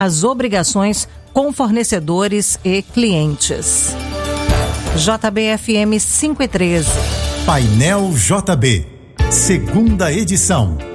as obrigações com fornecedores e clientes. JBFM 5 e 13. Painel JB, segunda edição.